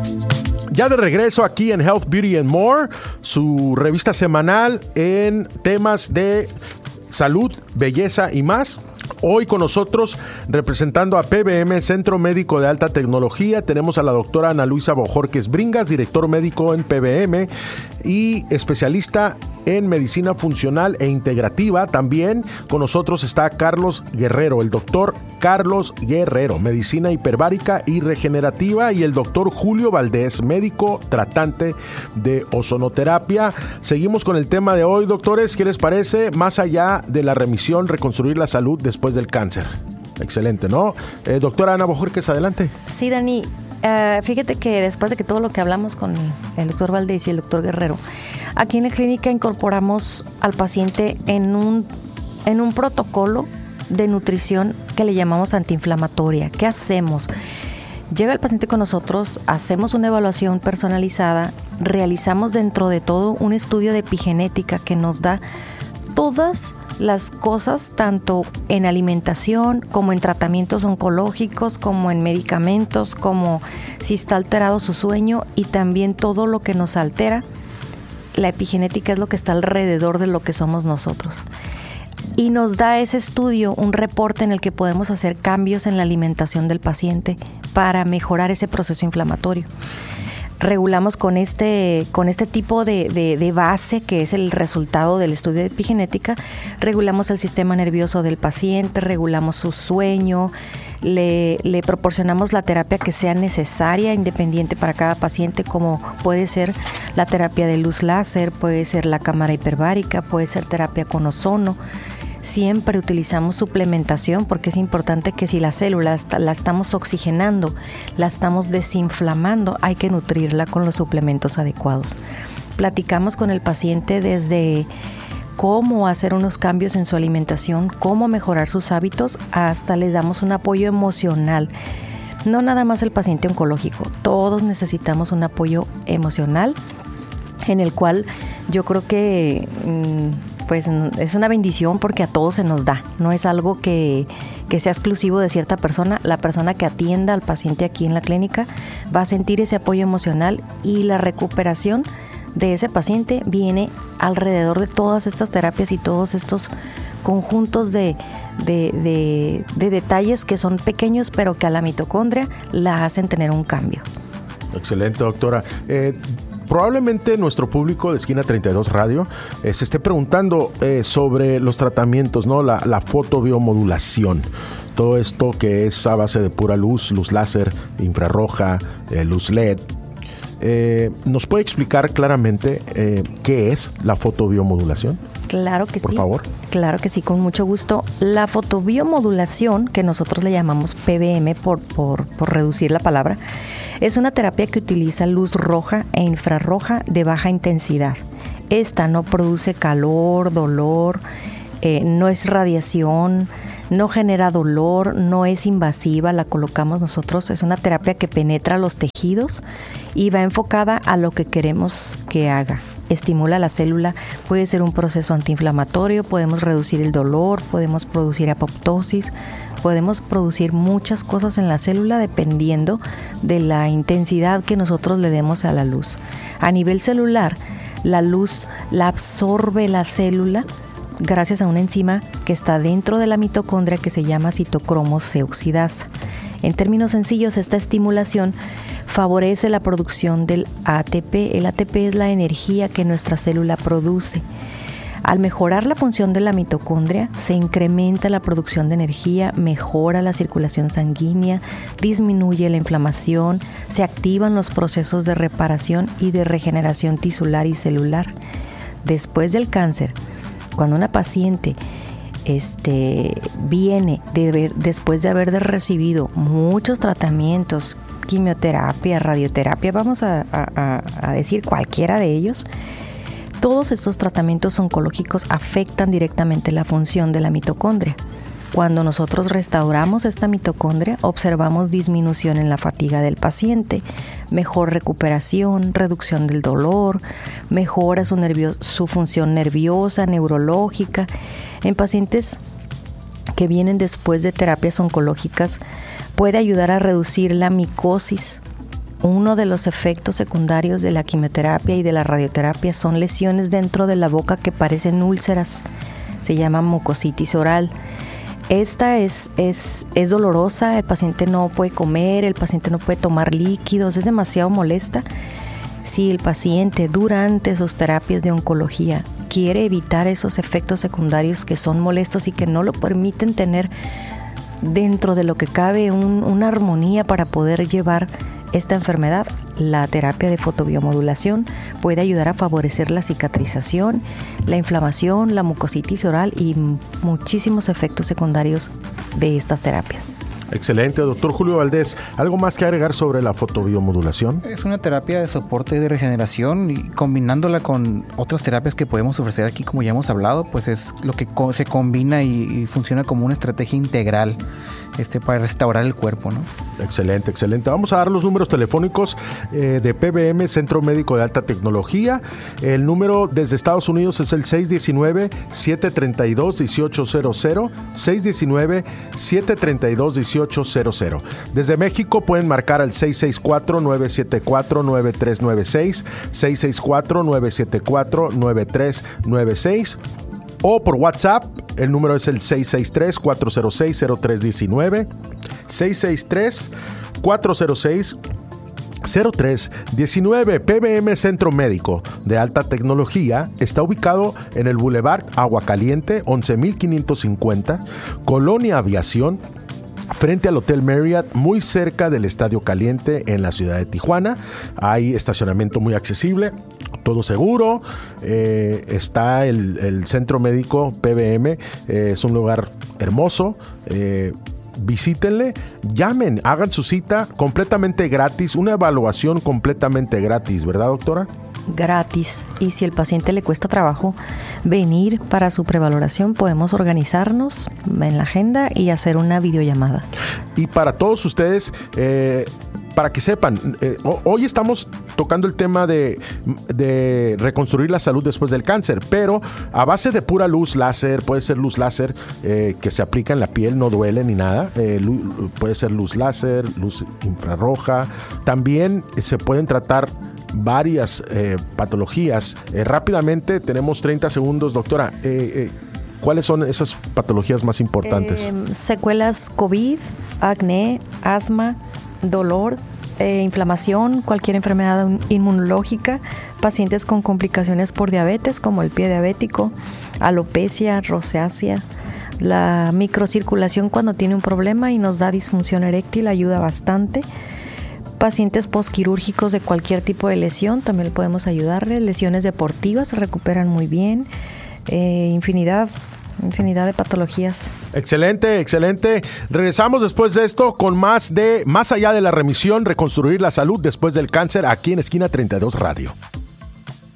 Ya de regreso aquí en Health, Beauty and More, su revista semanal en temas de salud, belleza y más. Hoy con nosotros, representando a PBM, Centro Médico de Alta Tecnología, tenemos a la doctora Ana Luisa Bojorquez Bringas, director médico en PBM y especialista en medicina funcional e integrativa. También con nosotros está Carlos Guerrero, el doctor Carlos Guerrero, medicina hiperbárica y regenerativa, y el doctor Julio Valdés, médico tratante de ozonoterapia. Seguimos con el tema de hoy, doctores. ¿Qué les parece? Más allá de la remisión, reconstruir la salud después del cáncer. Excelente, ¿no? Doctora Ana Bojorquez, adelante. Sí, Dani. Fíjate que después de que todo lo que hablamos con el doctor Valdés y el doctor Guerrero, aquí en la clínica incorporamos al paciente en un protocolo de nutrición que le llamamos antiinflamatoria. ¿Qué hacemos? Llega el paciente con nosotros, hacemos una evaluación personalizada, realizamos dentro de todo un estudio de epigenética que nos da todas las cosas, tanto en alimentación como en tratamientos oncológicos, como en medicamentos, como si está alterado su sueño, y también todo lo que nos altera. La epigenética es lo que está alrededor de lo que somos nosotros. Y nos da ese estudio un reporte en el que podemos hacer cambios en la alimentación del paciente para mejorar ese proceso inflamatorio. Regulamos con este tipo de base, que es el resultado del estudio de epigenética, regulamos el sistema nervioso del paciente, regulamos su sueño, le proporcionamos la terapia que sea necesaria, independiente para cada paciente, como puede ser la terapia de luz láser, puede ser la cámara hiperbárica, puede ser terapia con ozono. Siempre utilizamos suplementación, porque es importante que si la célula la estamos oxigenando, la estamos desinflamando, hay que nutrirla con los suplementos adecuados. Platicamos con el paciente desde cómo hacer unos cambios en su alimentación, cómo mejorar sus hábitos, hasta le damos un apoyo emocional. No nada más el paciente oncológico, todos necesitamos un apoyo emocional, en el cual yo creo que pues es una bendición, porque a todos se nos da, no es algo que sea exclusivo de cierta persona. La persona que atienda al paciente aquí en la clínica va a sentir ese apoyo emocional, y la recuperación de ese paciente viene alrededor de todas estas terapias y todos estos conjuntos de detalles que son pequeños, pero que a la mitocondria la hacen tener un cambio. Excelente, doctora. Probablemente nuestro público de Esquina 32 Radio se esté preguntando sobre los tratamientos, ¿no? La fotobiomodulación. Todo esto que es a base de pura luz láser, infrarroja, luz LED. ¿Nos puede explicar claramente qué es la fotobiomodulación? Claro que sí. Por favor. Claro que sí, con mucho gusto. La fotobiomodulación, que nosotros le llamamos PBM por reducir la palabra, es una terapia que utiliza luz roja e infrarroja de baja intensidad. Esta no produce calor, dolor, no es radiación, no genera dolor, no es invasiva, la colocamos nosotros. Es una terapia que penetra los tejidos y va enfocada a lo que queremos que haga. Estimula la célula, puede ser un proceso antiinflamatorio, podemos reducir el dolor, podemos producir apoptosis, podemos producir muchas cosas en la célula dependiendo de la intensidad que nosotros le demos a la luz. A nivel celular, la luz la absorbe la célula gracias a una enzima que está dentro de la mitocondria que se llama citocromo C oxidasa. En términos sencillos, esta estimulación favorece la producción del ATP. El ATP es la energía que nuestra célula produce. Al mejorar la función de la mitocondria, se incrementa la producción de energía, mejora la circulación sanguínea, disminuye la inflamación, se activan los procesos de reparación y de regeneración tisular y celular. Después del cáncer, cuando una paciente viene después de haber recibido muchos tratamientos, quimioterapia, radioterapia, vamos a decir cualquiera de ellos, todos estos tratamientos oncológicos afectan directamente la función de la mitocondria. Cuando nosotros restauramos esta mitocondria, observamos disminución en la fatiga del paciente, mejor recuperación, reducción del dolor, mejora su función nerviosa, neurológica. En pacientes que vienen después de terapias oncológicas, puede ayudar a reducir la micosis Uno de los efectos secundarios de la quimioterapia y de la radioterapia son lesiones dentro de la boca que parecen úlceras. Se llama mucositis oral. Esta es dolorosa, el paciente no puede comer, el paciente no puede tomar líquidos, es demasiado molesta. Si el paciente durante sus terapias de oncología quiere evitar esos efectos secundarios que son molestos y que no lo permiten tener dentro de lo que cabe una armonía para poder llevar esta enfermedad, la terapia de fotobiomodulación puede ayudar a favorecer la cicatrización, la inflamación, la mucositis oral y muchísimos efectos secundarios de estas terapias. Excelente, doctor Julio Valdés. ¿Algo más que agregar sobre la fotobiomodulación? Es una terapia de soporte y de regeneración, y combinándola con otras terapias que podemos ofrecer aquí, como ya hemos hablado, pues es lo que se combina y funciona como una estrategia integral para restaurar el cuerpo, ¿no? Excelente, excelente. Vamos a dar los números telefónicos de PBM, Centro Médico de Alta Tecnología. El número desde Estados Unidos es el 619-732-1800, 619-732-1800. Desde México pueden marcar al 664-974-9396, 664-974-9396. O por WhatsApp, el número es el 663-406-0319, 663-406-0319. PBM Centro Médico de Alta Tecnología está ubicado en el Boulevard Agua Caliente, 11,550, Colonia Aviación, frente al Hotel Marriott, muy cerca del Estadio Caliente en la ciudad de Tijuana. Hay estacionamiento muy accesible, todo seguro. Está el Centro Médico PBM, es un lugar hermoso. Visítenle, llamen, hagan su cita completamente gratis, una evaluación completamente gratis, ¿verdad, doctora? Gratis. Y si el paciente le cuesta trabajo venir para su prevaloración, podemos organizarnos en la agenda y hacer una videollamada. Y para todos ustedes, para que sepan, hoy estamos tocando el tema de reconstruir la salud después del cáncer, pero a base de pura luz láser, puede ser luz láser que se aplica en la piel, no duele ni nada, puede ser luz láser, luz infrarroja, también se pueden tratar varias patologías. Rápidamente, tenemos 30 segundos, doctora. ¿Cuáles son esas patologías más importantes? Secuelas COVID, acné, asma, dolor, inflamación, cualquier enfermedad inmunológica, pacientes con complicaciones por diabetes como el pie diabético, alopecia, rosácea. La microcirculación cuando tiene un problema y nos da disfunción eréctil ayuda bastante. Pacientes posquirúrgicos de cualquier tipo de lesión también le podemos ayudarle. Lesiones deportivas se recuperan muy bien. Infinidad de patologías. Excelente, excelente. Regresamos después de esto con más allá de la remisión, reconstruir la salud después del cáncer, aquí en Esquina 32 Radio.